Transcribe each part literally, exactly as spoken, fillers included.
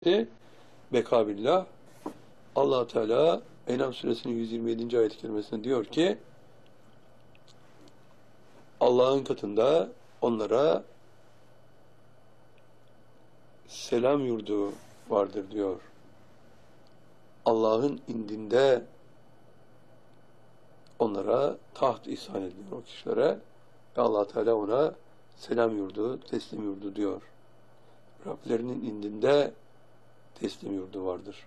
Beka billah. Allah Teala En'am suresinin yüz yirmi yedinci ayet-i kerimesinde diyor ki Allah'ın katında onlara selam yurdu vardır diyor. Allah'ın indinde onlara taht ihsan ediliyor o kişilere ve Allah Teala ona selam yurdu, teslim yurdu diyor. Rablerinin indinde teslim yurdu vardır.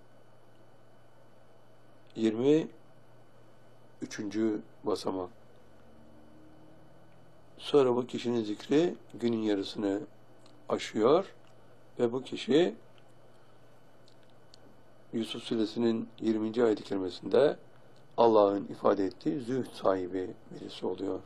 yirmi üçüncü basamak. Sonra bu kişinin zikri günün yarısını aşıyor ve bu kişi Yusuf suresinin yirminci ayet-i kerimesinde Allah'ın ifade ettiği zühd sahibi birisi oluyor.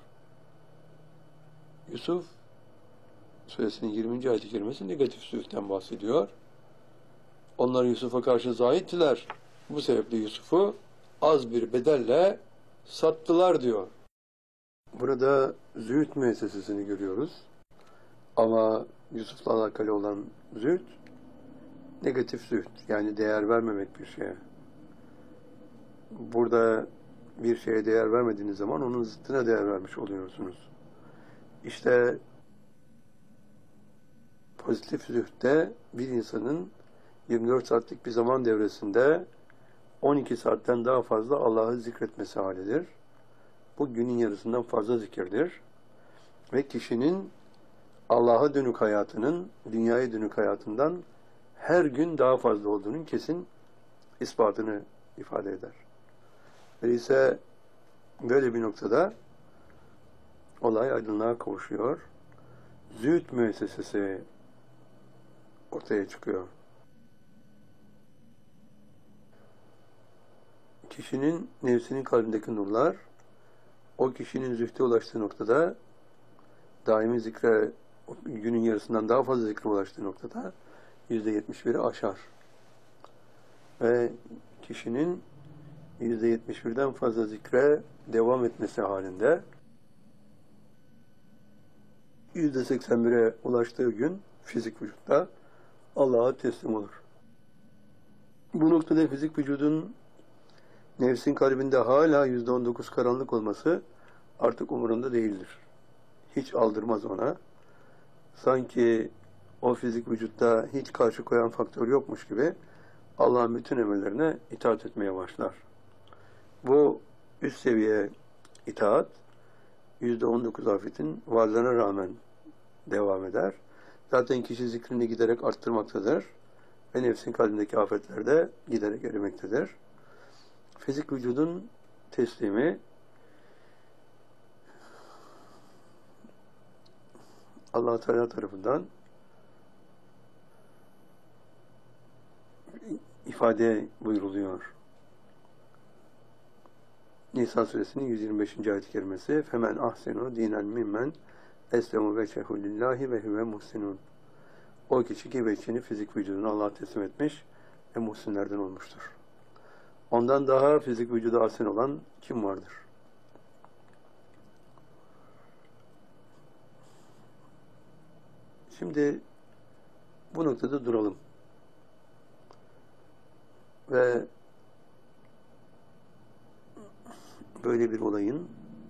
Yusuf suresinin yirminci ayet-i kerimesi negatif zühdten bahsediyor. Onlar Yusuf'a karşı zahittiler. Bu sebeple Yusuf'u az bir bedelle sattılar diyor. Burada zühd müessesesini görüyoruz. Ama Yusuf'la alakalı olan zühd, negatif zühd, yani değer vermemek bir şeye. Burada bir şeye değer vermediğiniz zaman onun zıttına değer vermiş oluyorsunuz. İşte pozitif zühdde bir insanın yirmi dört saatlik bir zaman devresinde on iki saatten daha fazla Allah'ı zikretmesi halidir. Bu günün yarısından fazla zikirdir. Ve kişinin Allah'a dönük hayatının, dünyaya dönük hayatından her gün daha fazla olduğunun kesin ispatını ifade eder. Öyleyse böyle bir noktada olay aydınlığa kavuşuyor. Zühd müessesesi ortaya çıkıyor. Kişinin nefsinin kalbindeki nurlar, o kişinin zühde ulaştığı noktada, daimi zikre, günün yarısından daha fazla zikre ulaştığı noktada yüzde yetmiş biri aşar. Ve kişinin yüzde yetmiş birden fazla zikre devam etmesi halinde yüzde seksen bire ulaştığı gün fizik vücutta Allah'a teslim olur. Bu noktada fizik vücudun nefsin kalbinde hala yüzde on dokuz karanlık olması artık umurunda değildir. Hiç aldırmaz ona. Sanki o fizik vücutta hiç karşı koyan faktör yokmuş gibi Allah'ın bütün emirlerine itaat etmeye başlar. Bu üst seviye itaat yüzde on dokuz afetin varlığına rağmen devam eder. Zaten kişi zikrini giderek arttırmaktadır ve nefsin kalbindeki afetler de giderek erimektedir. Fizik vücudun teslimi Allah Teala tarafından ifade buyuruluyor. Nisa suresinin yüz yirmi beşinci ayet-i kerimesi "Femen ahsenu dinen mimmen eslemu veçehu lillahi ve huve muhsinun." O kişi ki veçhini, fizik vücudunu Allah'a teslim etmiş ve muhsinlerden olmuştur. Ondan daha fizik vücudu ahsen olan kim vardır? Şimdi bu noktada duralım. Ve böyle bir olayın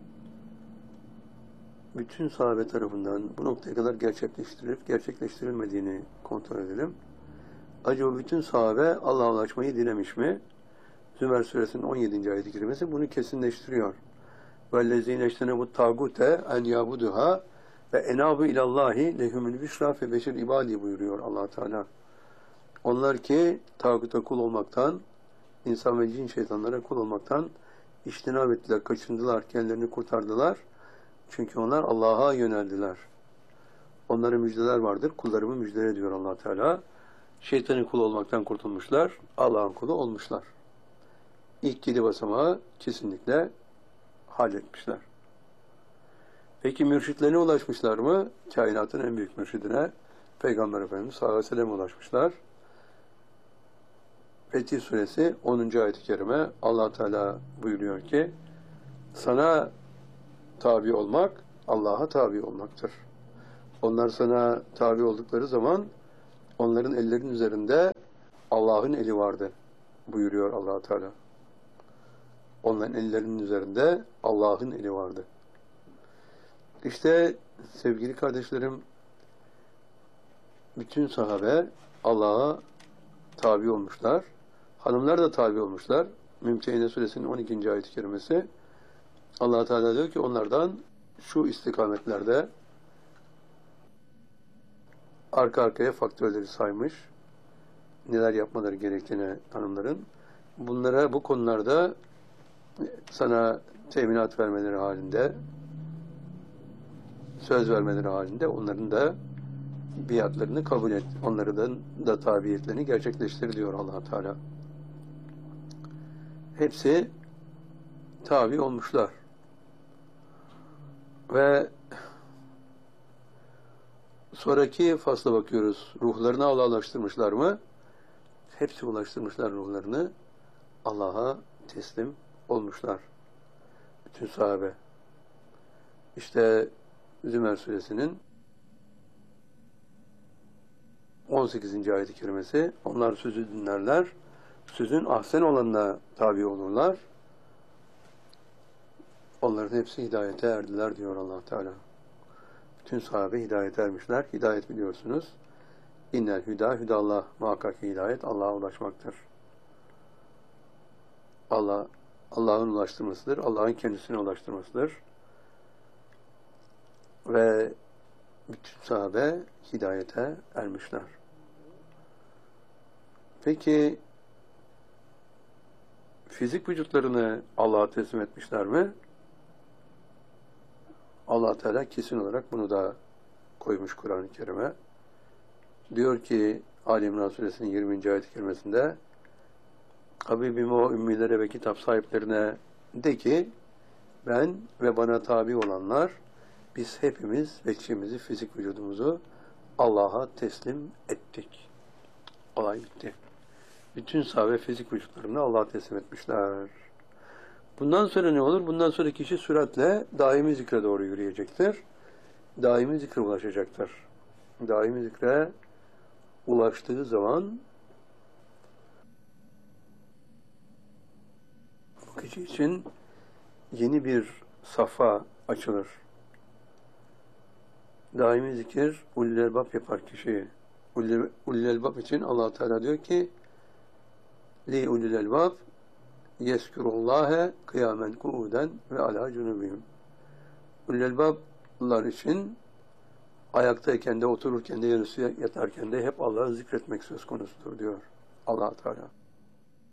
bütün sahabe tarafından bu noktaya kadar gerçekleştirilip gerçekleştirilmediğini kontrol edelim. Acaba bütün sahabe Allah'a ulaşmayı dilemiş mi? Zümer suresinin on yedinci ayet-i kerimesi bunu kesinleştiriyor. وَالَّذ۪ينَ اَجْتَنَبُوا التَّاغُوتَ اَنْ يَعْبُدُهَا وَاَنَابُوا اِلَى اللّٰهِ لَهُمُ الْبِشْرَى فَبَشِرْ ibadi buyuruyor Allah Teala. Onlar ki tağuta kul olmaktan, insan ve cin şeytanlara kul olmaktan iştinab ettiler, kaçındılar, kendilerini kurtardılar. Çünkü onlar Allah'a yöneldiler. Onlara müjdeler vardır. Kullarımı müjdele diyor Allah Teala. Şeytanın kulu olmaktan kurtulmuşlar. Allah'ın kulu olmuşlar. İlk yedi basamağı kesinlikle halletmişler. Peki mürşitlerine ulaşmışlar mı? Kainatın en büyük mürşidine, Peygamber Efendimiz sallallahu aleyhi ve sellem'e ulaşmışlar. Fetih suresi onuncu ayet-i kerime Allah Teala buyuruyor ki sana tabi olmak Allah'a tabi olmaktır. Onlar sana tabi oldukları zaman onların ellerinin üzerinde Allah'ın eli vardı buyuruyor Allah Teala. Onların ellerinin üzerinde Allah'ın eli vardı. İşte sevgili kardeşlerim, bütün sahabe Allah'a tabi olmuşlar. Hanımlar da tabi olmuşlar. Mümtehine Suresinin on ikinci ayet-i kerimesi. Allah Teala diyor ki onlardan şu istikametlerde arka arkaya faktörleri saymış. Neler yapmaları gerektiğini hanımların. Bunlara bu konularda sana teminat vermeleri halinde, söz vermeleri halinde onların da biatlarını kabul et. Onların da tabiyetlerini gerçekleştir diyor Allah Teala. Hepsi tabi olmuşlar. Ve sonraki fasla bakıyoruz. Ruhlarını Allah'a ulaştırmışlar mı? Hepsi ulaştırmışlar ruhlarını. Allah'a teslim olmuşlar. Bütün sahabe. İşte Zümer Suresinin on sekizinci ayet-i kerimesi. Onlar sözü dinlerler. Sözün ahsen olanına tabi olurlar. Onların hepsi hidayete erdiler diyor Allah Teala. Bütün sahabe hidayete ermişler. Hidayet biliyorsunuz. İnnel hüda hüdallah. Muhakkak hidayet Allah'a ulaşmaktır. Allah Allah'ın ulaştırmasıdır. Allah'ın kendisine ulaştırmasıdır. Ve bütün sahabe hidayete ermişler. Peki fizik vücutlarını Allah'a teslim etmişler mi? Allah Teala kesin olarak bunu da koymuş Kur'an-ı Kerim'e. Diyor ki Ali İmran Suresinin yirminci ayet-i kerimesinde Habibim o ümmilere ve kitap sahiplerine de ki ben ve bana tabi olanlar biz hepimiz vekçimizi, fizik vücudumuzu Allah'a teslim ettik. Olay bitti. Bütün sahabe fizik vücutlarını Allah'a teslim etmişler. Bundan sonra ne olur? Bundan sonra kişi süratle daimi zikre doğru yürüyecektir. Daimi zikre ulaşacaktır. Daimi zikre ulaştığı zaman bu kişi için yeni bir safa açılır. Daimi zikir ulul elbab yapar kişiyi. Ulul elbab için Allah Teala diyor ki li ulul elbab yeskurullâhe kıyamen kuuden ve alâ cunubihim. Ulul elbablar için ayaktayken de, otururken de, yarısı yatarken de hep Allah'ı zikretmek söz konusudur diyor Allah Teala.